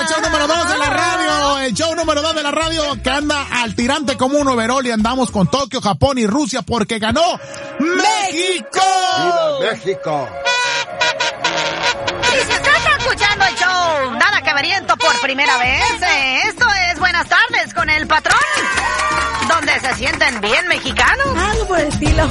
el show número 2 de la radio. El show número 2 de la radio que anda al tirante como un overall y andamos con Tokio, Japón y Rusia porque ganó México. ¡Viva México! Y si usted está escuchando el show Nada que Veriento por primera vez, esto es Buenas Tardes con el Patrón, donde se sienten bien mexicanos. Algo por el estilo.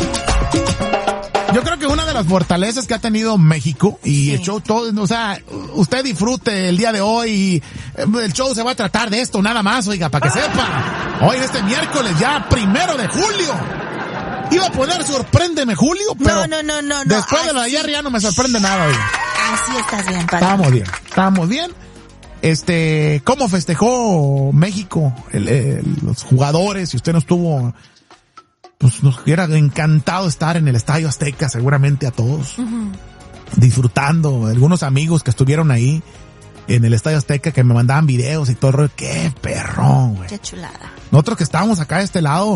Yo creo que una de las fortalezas que ha tenido México y el show todo, o sea, usted disfrute el día de hoy y el show se va a tratar de esto nada más, oiga, para que sepa. Hoy este miércoles ya 1 de julio. Iba a poner Sorpréndeme Julio, pero no. Después de la ayer ya no me sorprende nada, oiga. Así estás bien, padre. Estamos bien. ¿Cómo festejó México los jugadores? Si usted no estuvo, pues nos hubiera encantado estar en el Estadio Azteca, seguramente a todos. Uh-huh. Disfrutando, algunos amigos que estuvieron ahí en el Estadio Azteca que me mandaban videos y todo el rollo. ¡Qué perrón, güey! ¡Qué chulada! Nosotros que estábamos acá de este lado,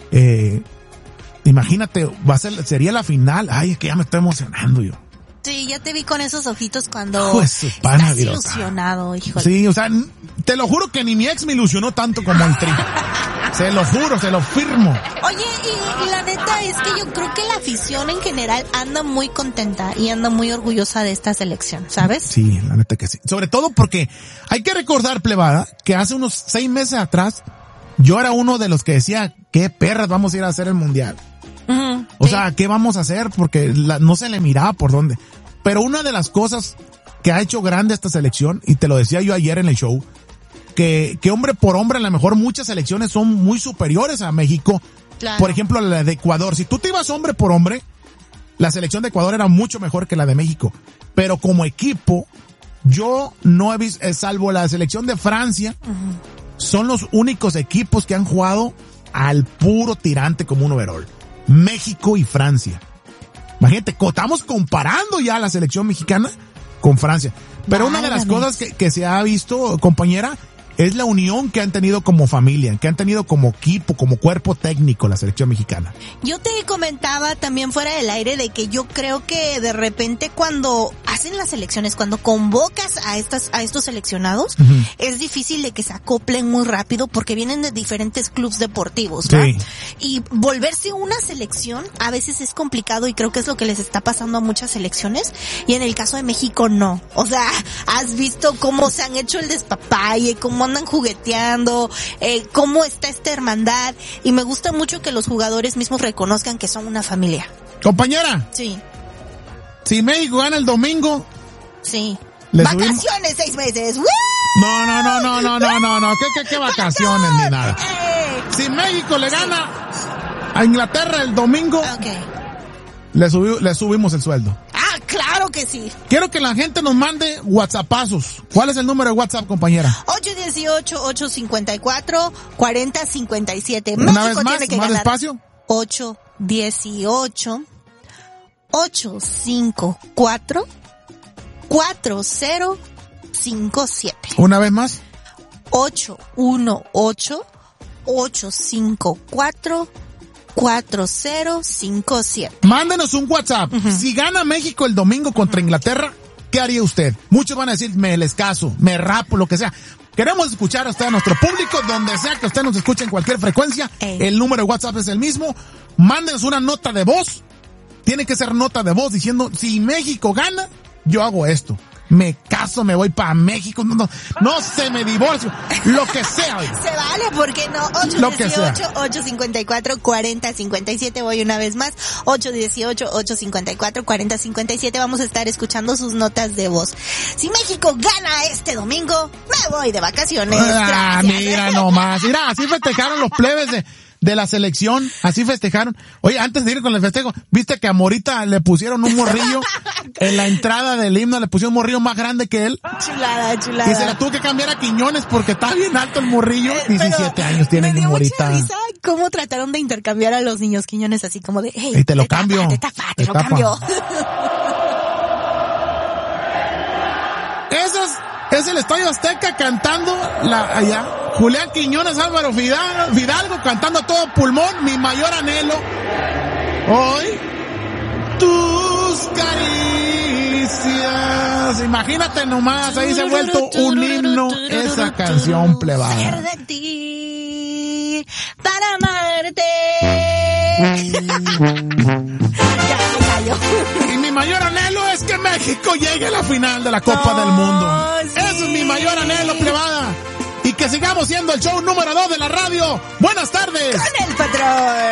imagínate, sería la final. Ay, es que ya me estoy emocionando yo. Sí, ya te vi con esos ojitos cuando estás ilusionado, híjole. Sí, o sea, te lo juro que ni mi ex me ilusionó tanto como el Tri. Se lo juro, se lo firmo. Oye, y la neta es que yo creo que la afición en general anda muy contenta y anda muy orgullosa de esta selección, ¿sabes? Sí, la neta que sí. Sobre todo porque hay que recordar, plebada, que hace unos 6 meses atrás yo era uno de los que decía, ¿qué perras vamos a ir a hacer el mundial? Uh-huh, o sea, ¿qué vamos a hacer? Porque no se le miraba por dónde. Pero una de las cosas que ha hecho grande esta selección, y te lo decía yo ayer en el show, que hombre por hombre, a lo mejor muchas selecciones son muy superiores a México. Claro. Por ejemplo, la de Ecuador. Si tú te ibas hombre por hombre, la selección de Ecuador era mucho mejor que la de México. Pero como equipo, yo no he visto, salvo la selección de Francia, uh-huh, son los únicos equipos que han jugado al puro tirante como un overall. México y Francia. Imagínate, estamos comparando ya la selección mexicana con Francia. Pero una de las cosas que se ha visto, compañera, es la unión que han tenido como familia, que han tenido como equipo, como cuerpo técnico la selección mexicana. Yo te comentaba también fuera del aire de que yo creo que de repente cuando hacen las elecciones, cuando convocas a estos seleccionados, uh-huh, es difícil de que se acoplen muy rápido porque vienen de diferentes clubes deportivos, ¿no? Sí. Y volverse una selección a veces es complicado y creo que es lo que les está pasando a muchas selecciones y en el caso de México no. O sea, has visto cómo se han hecho el despapalle, cómo andan jugueteando, cómo está esta hermandad y me gusta mucho que los jugadores mismos reconozcan que son una familia. Compañera. Sí. Si México gana el domingo. Sí. Vacaciones 6 meses. ¡Woo! No. ¿Qué vacaciones ni nada? Si México le gana a Inglaterra el domingo, okay, le subimos el sueldo. Ah, claro que sí. Quiero que la gente nos mande WhatsAppazos. ¿Cuál es el número de WhatsApp, compañera? 818-854-4057. Una vez más, más despacio. 818-854-4057. Una vez más. 818-854-4057. Mándenos un WhatsApp. Uh-huh. Si gana México el domingo contra Inglaterra, ¿qué haría usted? Muchos van a decir, me les caso, me rapo, lo que sea. Queremos escuchar a usted, a nuestro público, donde sea que usted nos escuche en cualquier frecuencia. El número de WhatsApp es el mismo. Mándenos una nota de voz. Tiene que ser nota de voz diciendo, si México gana, yo hago esto. Me caso, me voy para México, no sé, me divorcio, lo que sea. Se vale, ¿por qué no? 818-854-4057, voy una vez más, 818-854-4057, vamos a estar escuchando sus notas de voz. Si México gana este domingo, me voy de vacaciones. Mira nomás, mira, así festejaron los plebes de la selección, así festejaron. Oye, antes de ir con el festejo, ¿viste que a Morita le pusieron un morrillo? En la entrada del himno le pusieron un morrillo más grande que él. Chulada. Y se la tuvo que cambiar a Quiñones porque está bien alto el morrillo. 17 años tiene Morita. Me dio mucha risa cómo trataron de intercambiar a los niños Quiñones así como de, hey, te lo cambio. Te lo cambio. Es el Estadio Azteca cantando allá. Julián Quiñones, Álvaro Fidalgo cantando a todo pulmón. Mi mayor anhelo hoy, tus caricias caricias. Imagínate nomás, ahí se ha vuelto un himno esa canción, plebada. Ser de ti para amarte. Ya se cayó. Y mi mayor anhelo es que México llegue a la final de la Copa del Mundo. Sí. Ese es mi mayor anhelo, plebada. Y que sigamos siendo el show número 2 de la radio. Buenas tardes. Con el patrón.